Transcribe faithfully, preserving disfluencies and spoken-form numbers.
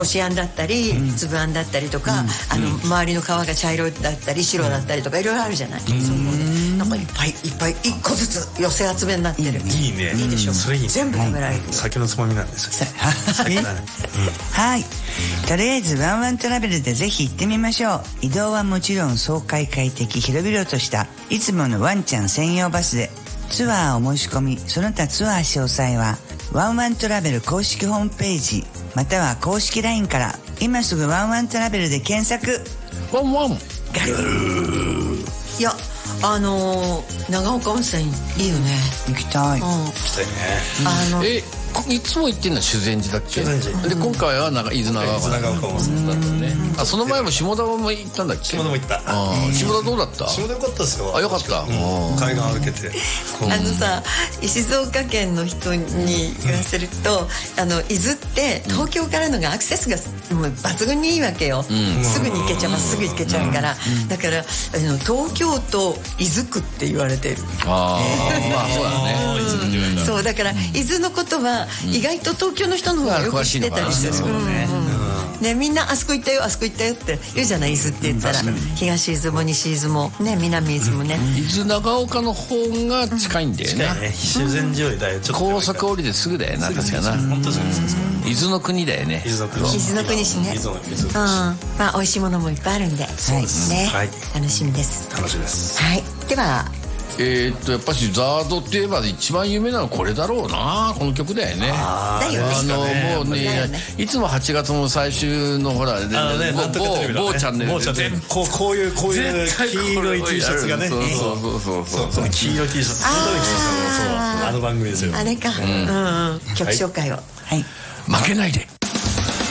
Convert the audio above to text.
こしあんだったり、うん、粒あんだったりとか、うん、あの、うん、周りの皮が茶色だったり白だったりとかいろいろあるじゃない、うん、そういうのでなんかいっぱいいっぱいいっこずつ寄せ集めになってる。 いいね。 いいでしょ。 それいいね。 全部食べられる。 酒のつまみなんですよ。 はい。とりあえずワンワントラベルでぜひ行ってみましょう。移動はもちろん爽快快適広々としたいつものワンちゃん専用バスで。ツアーお申し込みその他ツアー詳細はワンワントラベル公式ホームページまたは公式 ライン から今すぐワンワントラベルで検索。 ワンワン。 いやあのー、長岡温泉いいよね。 行きたい、うん、 行きたいね、 うん、あのえいつも行ってんのは修善寺だっけ。 修善寺で今回はなんか伊豆長岡温泉だったね。あその前も下田も行ったんだっけ。 下田も行った。 あ下田どうだった。 下田良かったですよ。 あよかった、うん、 海岸歩けて。 あのさ静岡県の人に言わせると、うん、あの伊豆って東京からのがアクセスがもう抜群にいいわけよ、うん、すぐに行けちゃうまっすぐ行けちゃうから、うん、だからあの東京都伊豆区って言われてる。 ああまあそうだね。 そうだから伊豆のことは意外と東京の人の方がよく知ってたりする。ね、みんなあそこ行ったよあそこ行ったよって言うじゃない。伊豆って言ったら東伊豆も西伊豆もね南伊豆もね、 うん、伊豆長岡の方が近いんだよね、 うん、ね修善寺よりだよちょっと高速降りてすぐだよな。確かな本当そうです。 伊豆の国だよね。 伊豆の国市ね。うんまあ美味しいものもいっぱいあるんでそうですね、はい、楽しみです。 楽しみです。 はいではえー、っとやっぱしザードって言えば一番有名なのはこれだろうな。この曲だよね。 あだよね。 あのもうねいつもはちがつの最終のほら某チャンネルでこうこういうこういう黄色い T シャツがね。そうそうそうそうその黄色い T シャツそうあの番組ですよ。 あれか。うん曲紹介を。はい負けないで。